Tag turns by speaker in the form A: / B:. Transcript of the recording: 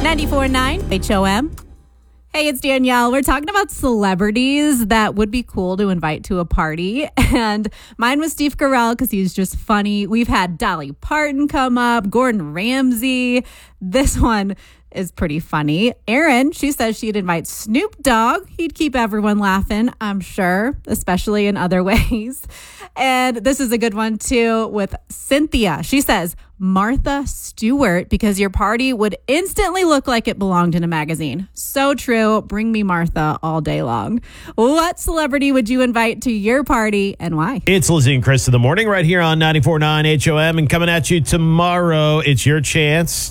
A: 94.9 HOM. Hey, it's Danielle. We're talking about celebrities that would be cool to invite to a party. And mine was Steve Carell because he's just funny. We've had Dolly Parton come up, Gordon Ramsay. This one is pretty funny. Erin, she says she'd invite Snoop Dogg. He'd keep everyone laughing, I'm sure, especially in other ways. And this is a good one, too, with Cynthia. She says Martha Stewart because your party would instantly look like it belonged in a magazine. So true. Bring me Martha all day long. What celebrity would you invite to your party and why?
B: It's Lizzie and Chris in the morning right here on 94.9 HOM. And coming at you tomorrow, it's your chance